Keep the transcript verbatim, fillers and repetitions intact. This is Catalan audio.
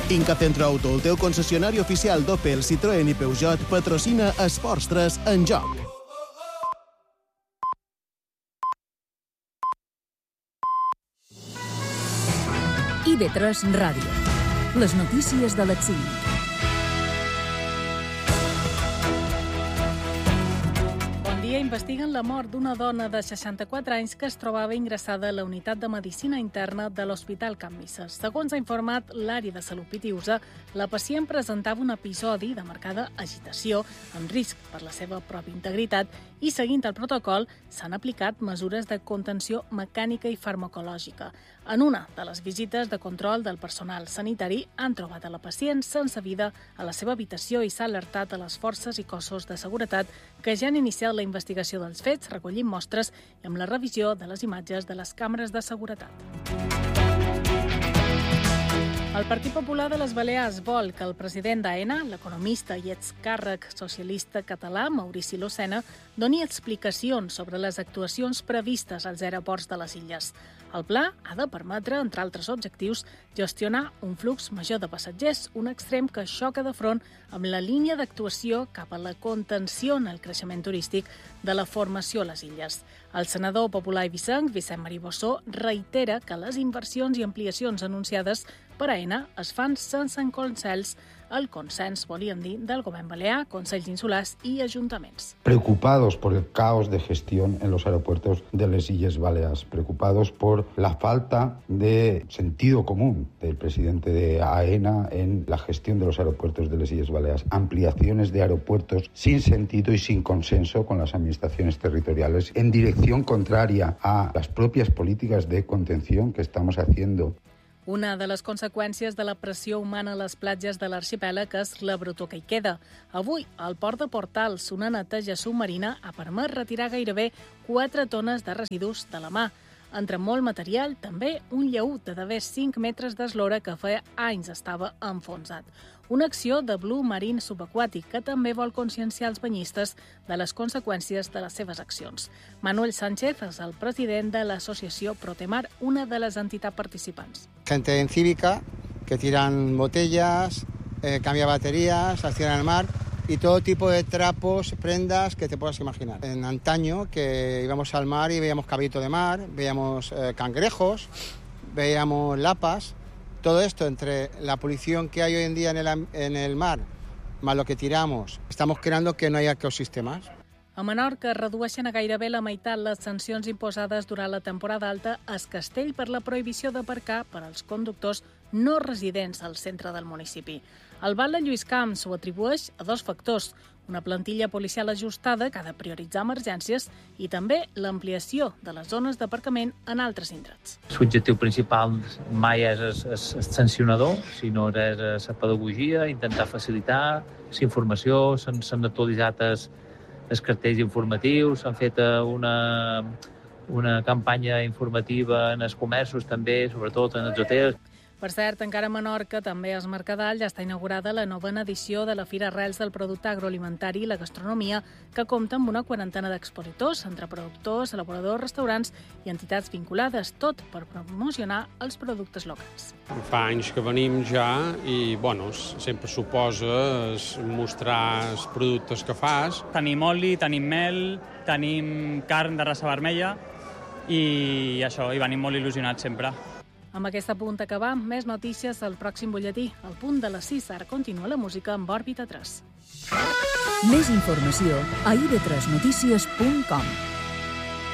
Inca Centro Auto, el teu concessionari oficial d'Opel, Citroën i Peugeot, patrocina Esports tres en joc. I ve tres Ràdio. Les notícies de l'exili. Investiguen la mort d'una dona de seixanta-quatre anys que es trobava ingressada a la unitat de medicina interna de l'Hospital Can Misses. Segons ha informat l'àrea de salut Pitiusa, la pacient presentava un episodi de marcada agitació amb risc per la seva pròpia integritat i, seguint el protocol, s'han aplicat mesures de contenció mecànica i farmacològica. En una de les visites de control del personal sanitari han trobat a la pacient sense vida a la seva habitació i s'ha alertat a les forces i cossos de seguretat que ja han iniciat la investigació dels fets, recollint mostres i amb la revisió de les imatges de les càmeres de seguretat. El Partit Popular de les Balears vol que el president d'AENA, l'economista i excàrrec socialista català, Maurici Lucena, doni explicacions sobre les actuacions previstes als aeroports de les illes. El pla ha de permetre, entre altres objectius, gestionar un flux major de passatgers, un extrem que xoca de front amb la línia d'actuació cap a la contenció en el creixement turístic de la formació a les illes. El senador popular eivissenc, Vicent Marí Bossó, reitera que les inversions i ampliacions anunciades per AENA es fan sense consens, el consens, volíem dir, del govern balear, consells insulars i ajuntaments. Preocupados por el caos de gestión en los aeropuertos de las Illes Baleares, preocupados por la falta de sentido común del presidente de AENA en la gestión de los aeropuertos de las Illes Baleares, ampliaciones de aeropuertos sin sentido y sin consenso con las administraciones territoriales, en dirección contraria a las propias políticas de contención que estamos haciendo. Una de les conseqüències de la pressió humana a les platges de l'arxipèlag és la brutor que hi queda. Avui, al port de Portals, una neteja submarina ha permès retirar gairebé quatre tones de residus de la mar. Entre molt material, també un llaüt de d'haver cinc metres d'eslora que feia anys estava enfonsat. Una acció de Blue Marine subaquàtic que també vol conscienciar els banyistes de les conseqüències de les seves accions. Manuel Sánchez és el president de l'associació Protemar, una de les entitats participants. Gente en cívica que tiran botellas, eh, cambia baterías, accionan el mar y todo tipo de trapos, prendas que te puedas imaginar. En antaño, que íbamos al mar y veíamos cabrito de mar, veíamos eh, cangrejos, veíamos lapas. Todo esto, entre la polución que hay hoy en día en el, en el mar, más lo que tiramos, estamos creando que no haya ecosistemas. A Menorca redueixen a gairebé la meitat les sancions imposades durant la temporada alta a Es Castell per la prohibició d'aparcar per als conductors no residents al centre del municipi. El batlle Lluís Camps ho atribueix a dos factors: una plantilla policial ajustada que ha de prioritzar emergències i també l'ampliació de les zones d'aparcament en altres indrets. L'objectiu principal mai és el sancionador, sinó és la pedagogia, intentar facilitar la informació, s'han actualitzat els, els cartells informatius, s'han fet una, una campanya informativa en els comerços també, sobretot en els hotels. Per cert, encara a Menorca, també a Es Mercadal, ja està inaugurada la novena edició de la Fira Arrels del Producte Agroalimentari i la Gastronomia, que compta amb una quarantena d'expositors, entre productors, elaboradors, restaurants i entitats vinculades, tot per promocionar els productes locals. Fa anys que venim ja i, bueno, sempre suposa mostrar els productes que fas. Tenim oli, tenim mel, tenim carn de raça vermella i això, i venim molt il·lusionats sempre. Amb aquesta punt acabar, més notícies al pròxim butlletí. Al punt de les sis, ara continua la música amb Òrbita tres. Més informació a i ve tres notícies punt com.